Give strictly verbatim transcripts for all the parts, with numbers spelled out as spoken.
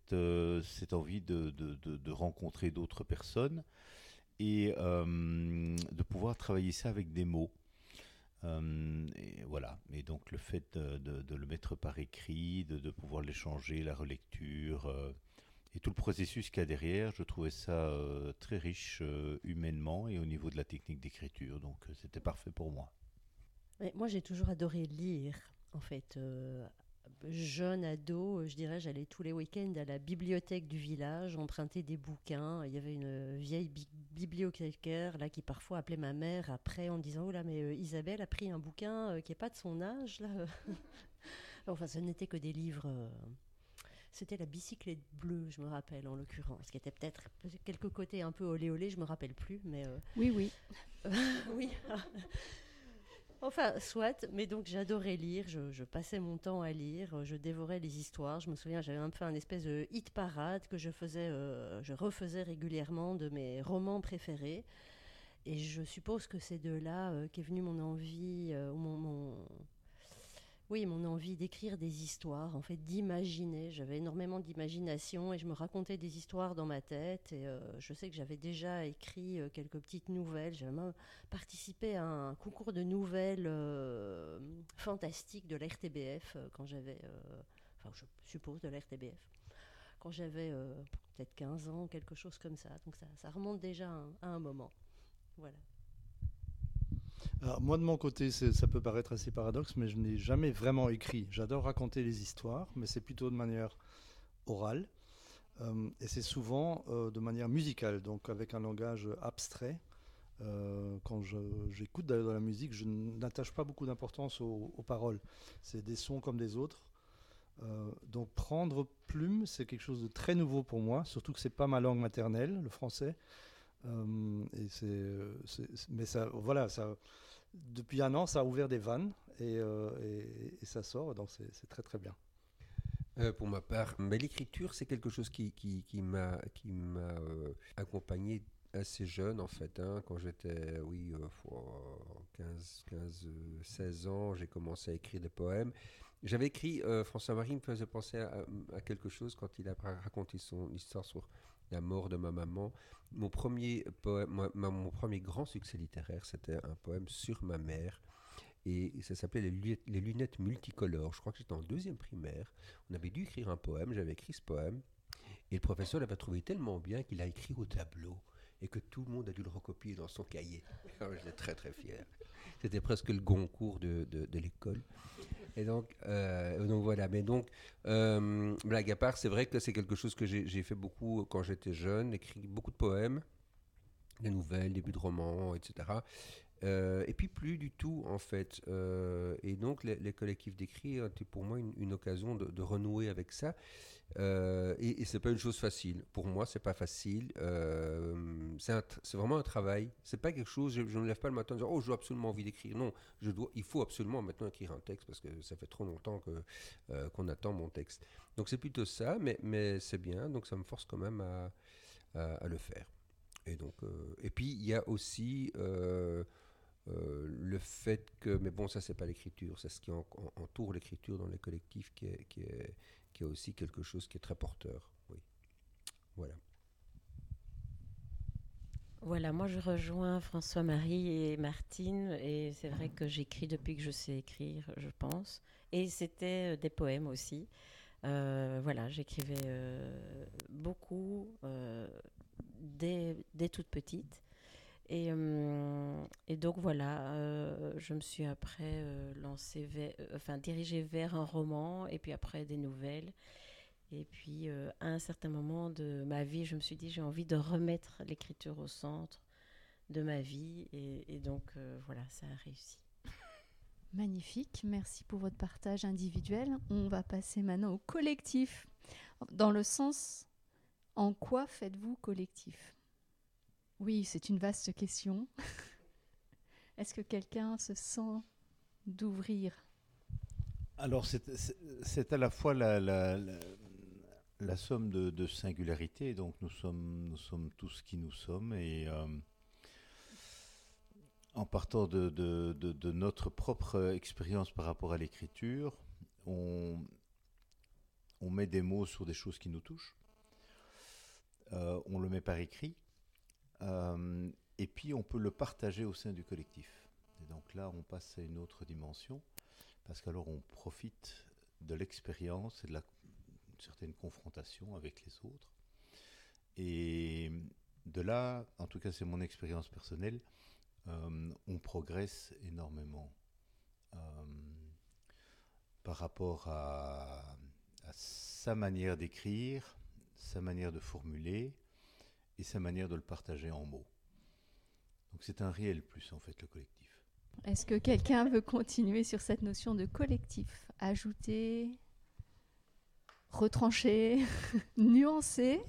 cette, euh, cette envie de, de, de, de rencontrer d'autres personnes et euh, de pouvoir travailler ça avec des mots. Euh, et voilà. Et donc le fait de, de- de le mettre par écrit, de, de pouvoir l'échanger, la relecture, euh, et tout le processus qu'il y a derrière, je trouvais ça euh, très riche euh, humainement et au niveau de la technique d'écriture. Donc euh, c'était parfait pour moi. Ouais, moi, j'ai toujours adoré lire. En fait, euh, jeune ado, je dirais, j'allais tous les week-ends à la bibliothèque du village, emprunter des bouquins. Il y avait une vieille bi- bibliothécaire là qui parfois appelait ma mère après en disant: oh là, mais euh, Isabelle a pris un bouquin euh, qui est pas de son âge là. Enfin, ce n'était que des livres. euh, C'était la bicyclette bleue, je me rappelle en l'occurrence, qui était peut-être quelques côtés un peu olé olé, je me rappelle plus, mais euh, Oui, oui. oui. Enfin, soit, mais donc j'adorais lire, je, je passais mon temps à lire, je dévorais les histoires. Je me souviens, j'avais un peu un espèce de hit parade que je faisais, euh, je refaisais régulièrement de mes romans préférés. Et je suppose que c'est de là euh, qu'est venue mon envie, euh, ou mon, mon- oui, mon envie d'écrire des histoires, en fait, d'imaginer. J'avais énormément d'imagination et je me racontais des histoires dans ma tête. Et euh, je sais que j'avais déjà écrit euh, quelques petites nouvelles. J'avais même participé à un concours de nouvelles euh, fantastiques de la R T B F euh, quand j'avais, euh, enfin, je suppose de la R T B F, quand j'avais euh, peut-être quinze ans, quelque chose comme ça. Donc ça, ça remonte déjà à un, à un moment. Voilà. Alors, moi, de mon côté, c'est- ça peut paraître assez paradoxe, mais je n'ai jamais vraiment écrit. J'adore raconter les histoires, mais c'est plutôt de manière orale. Euh, et c'est souvent euh, de manière musicale, donc avec un langage abstrait. Euh, quand je- j'écoute d'ailleurs de la musique, je n'attache pas beaucoup d'importance aux, aux paroles. C'est des sons comme des autres. Euh, donc prendre plume, c'est quelque chose de très nouveau pour moi, surtout que c'est pas ma langue maternelle, le français. Euh, et c'est, c'est- c'est- mais ça, voilà, ça, depuis un an, ça a ouvert des vannes et, euh, et- et ça sort, donc c'est c'est très très bien. Euh, pour ma part, mais l'écriture, c'est quelque chose qui, qui, qui m'a qui m'a euh, accompagné assez jeune en fait, hein. Quand j'étais, oui, euh, faut- quinze, quinze, euh, seize ans, j'ai commencé à écrire des poèmes. J'avais écrit, euh, François-Marie me faisait penser à, à quelque chose quand il a raconté son histoire sur la mort de ma maman. Mon premier poème, moi- ma- mon premier grand succès littéraire, c'était un poème sur ma mère. Et ça s'appelait les lunettes, les lunettes multicolores. Je crois que j'étais en deuxième primaire. On avait dû écrire un poème, j'avais écrit ce poème. Et le professeur l'avait trouvé tellement bien qu'il a écrit au tableau. Et que tout le monde a dû le recopier dans son cahier. Alors, j'étais très très fier. C'était presque le Goncourt de, de, de l'école. Et donc, euh, donc voilà. Mais donc, euh, blague à part, c'est vrai que c'est quelque chose que j'ai j'ai fait beaucoup quand j'étais jeune, écrit beaucoup de poèmes, des nouvelles, des buts de romans, et cetera. Euh, et puis plus du tout en fait. Euh, et donc les, les collectifs d'écrit étaient pour moi une, une occasion de, de renouer avec ça. Euh, et et c'est pas une chose facile. Pour moi, c'est pas facile. Euh, c'est un tr- c'est vraiment un travail. C'est pas quelque chose. Je, je me lève pas le matin en disant oh j'ai absolument envie d'écrire. Non, je dois. Il faut absolument maintenant écrire un texte parce que ça fait trop longtemps que euh, qu'on attend mon texte. Donc c'est plutôt ça, mais mais c'est bien. Donc ça me force quand même à à, à le faire. Et donc euh, et puis il y a aussi euh, euh, le fait que, mais bon, ça c'est pas l'écriture, c'est ce qui en- en- entoure l'écriture dans les collectifs qui est, qui est, qui est aussi quelque chose qui est très porteur. Oui, voilà. Voilà, moi je rejoins François-Marie et Martine, et c'est vrai que j'écris depuis que je sais écrire, je pense. Et c'était euh, des poèmes aussi. Euh, voilà, j'écrivais euh, beaucoup euh, dès, dès toute petite. Et, euh, et donc voilà, euh, je me suis après euh, lancée vers, euh, enfin dirigée vers un roman, et puis après des nouvelles. Et puis, euh, à un certain moment de ma vie, je me suis dit, j'ai envie de remettre l'écriture au centre de ma vie. Et, et donc, euh, voilà, ça a réussi. Magnifique, merci pour votre partage individuel. On va passer maintenant au collectif. Dans le sens, en quoi faites-vous collectif? Oui, c'est une vaste question. Est-ce que quelqu'un se sent d'ouvrir? Alors c'est c'est- c'est à la fois la, la, la, la somme de, de singularités, donc nous sommes, nous sommes tous qui nous sommes, et euh, en partant de, de, de, de notre propre expérience par rapport à l'écriture, on, on met des mots sur des choses qui nous touchent, euh, on le met par écrit, euh, et puis on peut le partager au sein du collectif. Et donc là, on passe à une autre dimension, parce qu'alors on profite de l'expérience et de la, une certaine confrontation avec les autres. Et de là, en tout cas c'est mon expérience personnelle, euh, on progresse énormément euh, par rapport à, à sa manière d'écrire, sa manière de formuler et sa manière de le partager en mots. Donc c'est un réel plus en fait le collectif. Est-ce que quelqu'un veut continuer sur cette notion de collectif? Ajouter, retrancher, nuancer?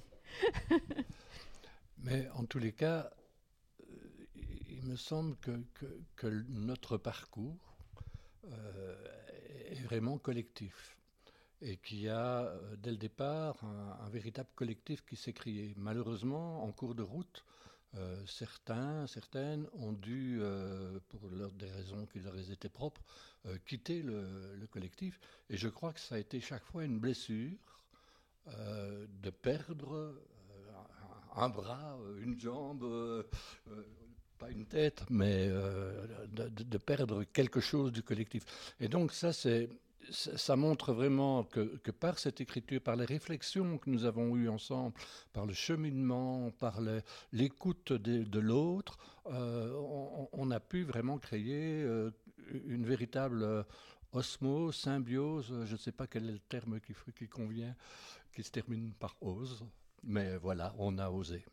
Mais en tous les cas, euh, il me semble que, que, que notre parcours euh, est vraiment collectif et qu'il y a euh, dès le départ un, un véritable collectif qui s'est créé. Malheureusement, en cours de route, euh, certains, certaines ont dû, euh, pour leur, des raisons qui leur étaient propres, euh, quitter le, le collectif. Et je crois que ça a été chaque fois une blessure euh, de perdre un bras, une jambe, euh, euh, pas une tête, mais euh, de, de perdre quelque chose du collectif. Et donc ça, c'est, ça montre vraiment que, que par cette écriture, par les réflexions que nous avons eues ensemble, par le cheminement, par le, l'écoute de, de l'autre, euh, on, on a pu vraiment créer euh, une véritable osmose, symbiose, je ne sais pas quel est le terme qui, qui convient, qui se termine par ose. Mais voilà, on a osé.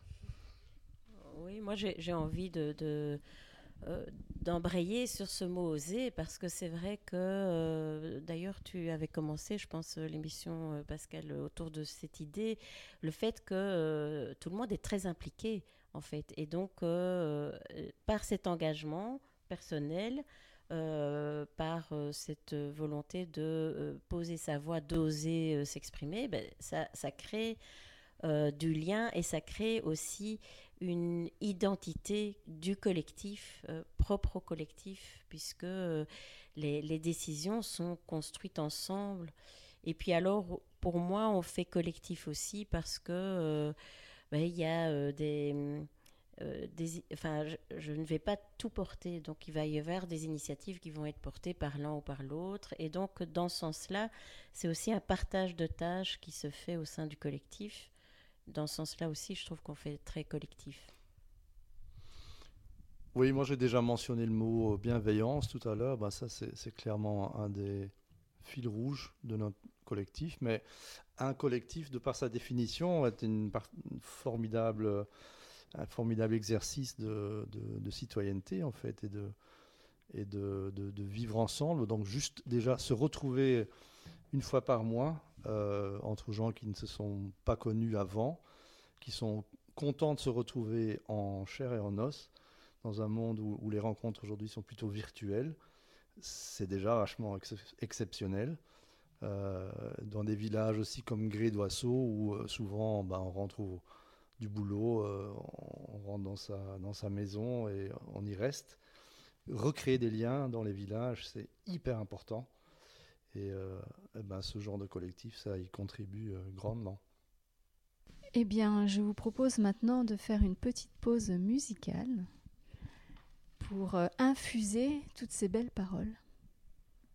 Oui, moi j'ai, j'ai envie de, de, euh, d'embrayer sur ce mot oser, parce que c'est vrai que, euh, d'ailleurs tu avais commencé, je pense, l'émission, euh, Pascal, autour de cette idée, le fait que euh, tout le monde est très impliqué, en fait. Et donc, euh, par cet engagement personnel, euh, par euh, cette volonté de euh, poser sa voix, d'oser euh, s'exprimer, ben, ça, ça crée... Euh, du lien, et ça crée aussi une identité du collectif, euh, propre au collectif, puisque euh, les, les décisions sont construites ensemble. Et puis alors, pour moi, on fait collectif aussi parce que euh, ben, y a euh, des... Euh, des, enfin, je, je ne vais pas tout porter, donc il va y avoir des initiatives qui vont être portées par l'un ou par l'autre, et donc dans ce sens-là, c'est aussi un partage de tâches qui se fait au sein du collectif. Dans ce sens-là aussi, je trouve qu'on fait très collectif. Oui, moi j'ai déjà mentionné le mot bienveillance tout à l'heure. Ben, ça, c'est, c'est clairement un des fils rouges de notre collectif. Mais un collectif, de par sa définition, est une, par- une formidable, un formidable exercice de, de- de citoyenneté, en fait, et, de, et de, de- de vivre ensemble. Donc juste déjà se retrouver une fois par mois, euh, entre gens qui ne se sont pas connus avant, qui sont contents de se retrouver en chair et en os, dans un monde où, où les rencontres aujourd'hui sont plutôt virtuelles. C'est déjà vachement ex- exceptionnel. Euh, dans des villages aussi comme Gré-d'Oisseau, où euh, souvent bah, on rentre au, du boulot, euh, on rentre dans sa, dans sa maison et on y reste. Recréer des liens dans les villages, c'est hyper important. Et, euh, et ben, ce genre de collectif, ça y contribue euh, grandement. Eh bien, je vous propose maintenant de faire une petite pause musicale pour euh, infuser toutes ces belles paroles.